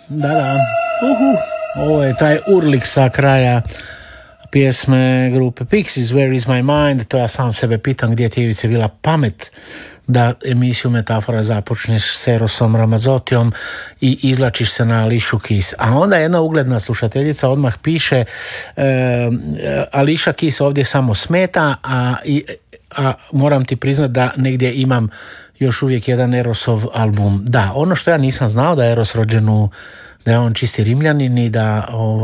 Da. Ovo je taj urlik sa kraja pjesme grupe Pixies, Where is my mind? To ja sam sebe pitam gdje ti je Ivice bila pamet da emisiju Metafora započneš s Erosom Ramazzottijom i izlačiš se na Alicia Keys. A onda jedna ugledna slušateljica odmah piše Alicia Keys ovdje samo smeta, a moram ti priznat da negdje imam još uvijek jedan Erosov album. Da, ono što ja nisam znao da je Eros rođen da je on čisti Rimljanin i da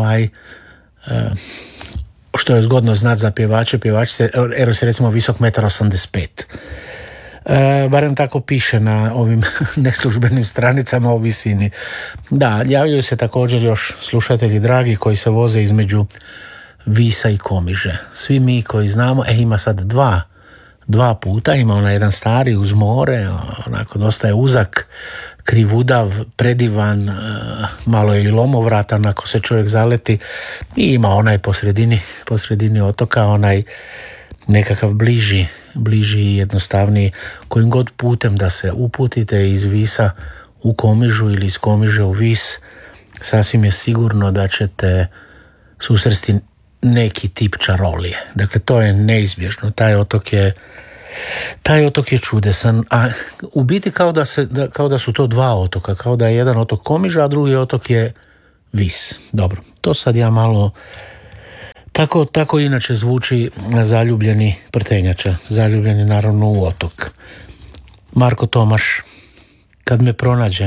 što je zgodno znat za pjevačice, Eros je recimo visok 1,85 m. Barem tako piše na ovim neslužbenim stranicama o visini. Da, javljaju se također još slušatelji dragi koji se voze između Visa i Komiže. Svi mi koji znamo, ima sad dva puta, ima onaj jedan stari uz more, onako dosta je uzak, krivudav, predivan, malo je i lomovratan ako se čovjek zaleti, i ima onaj posredini otoka, onaj nekakav bliži i jednostavniji, kojim god putem da se uputite iz Visa u Komižu ili iz Komiže u Vis, sasvim je sigurno da ćete susresti neki tip čarolije. Dakle, to je neizbježno. Taj otok je čudesan, a u biti kao da su to dva otoka, kao da je jedan otok Komiža, a drugi otok je Vis. Dobro, to sad ja malo tako inače zvuči zaljubljeni Prtenjača, zaljubljeni naravno u otok. Marko Tomaš, kad me pronađe.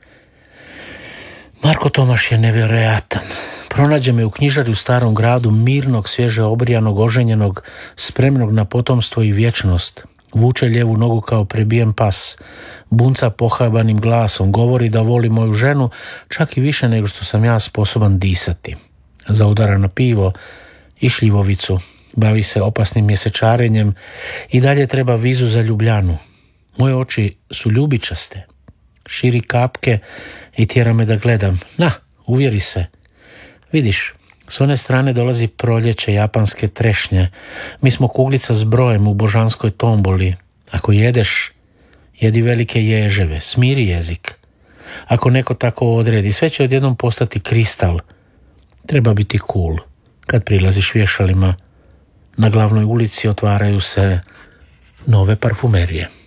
Marko Tomaš je nevjerojatan. Pronađe me u knjižari u starom gradu, mirnog, svježe obrijanog, oženjenog, spremnog na potomstvo i vječnost. Vuče lijevu nogu kao prebijen pas, bunca pohabanim glasom, govori da voli moju ženu, čak i više nego što sam ja sposoban disati. Zaudara na pivo i šljivovicu, bavi se opasnim mjesečarenjem i dalje treba vizu za Ljubljanu. Moje oči su ljubičaste, širi kapke i tjera me da gledam. Na, uvjeri se. Vidiš, s one strane dolazi proljeće japanske trešnje. Mi smo kuglica s brojem u božanskoj tomboli. Ako jedeš, jedi velike ježeve, smiri jezik. Ako neko tako odredi, sve će odjednom postati kristal. Treba biti cool. Kad prilaziš vješalima, na glavnoj ulici otvaraju se nove parfumerije.